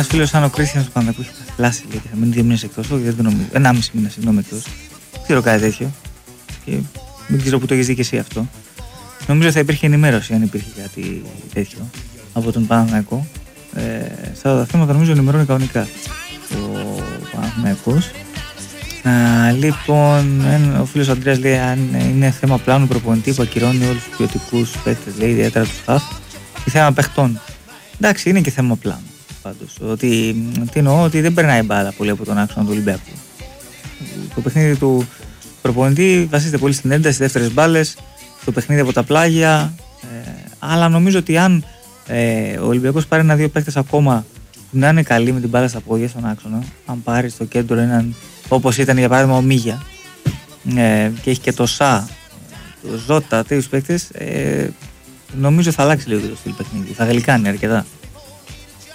ένας φίλος σαν ο Κρίστιανς του Παναθηναϊκού έχει πλάσει, λέει, και θα μείνει 2 μήνες εκτός. Όχι, δεν το νομίζω. 1,5 μήνα, συγγνώμη, εκτός. Δεν ξέρω κάτι τέτοιο. Και δεν ξέρω που το έχεις δει και εσύ αυτό. Νομίζω θα υπήρχε ενημέρωση αν υπήρχε κάτι τέτοιο από τον Παναθηναϊκό. Στα άλλα θέματα νομίζω ενημερώνει κανονικά ο Παναθηναϊκός. Λοιπόν, ο φίλος Αντρέας λέει αν είναι θέμα πλάνου προπονητή που ακυρώνει όλους τους ποιοτικούς παίκτες, λέει, ιδιαίτερα τους χαφ, ή θέμα παιχτών. Εντάξει, είναι και θέμα πλάνου. Πάντως, τι εννοώ, ότι δεν περνάει μπάλα πολύ από τον άξονα του Ολυμπιακού. Το παιχνίδι του προπονητή βασίζεται πολύ στην ένταση, στις δεύτερες μπάλες, το παιχνίδι από τα πλάγια. Αλλά νομίζω ότι αν ο Ολυμπιακός πάρει 1-2 παίκτες ακόμα που να είναι καλοί με την μπάλα στα πόδια στον άξονα, αν πάρει στο κέντρο έναν όπως ήταν για παράδειγμα ο Μίγια και έχει και το Σα, το Ζώτα, τέτοιους παίκτες, νομίζω θα αλλάξει λίγο το στυλ παιχνίδι. Θα γλυκάνει αρκετά.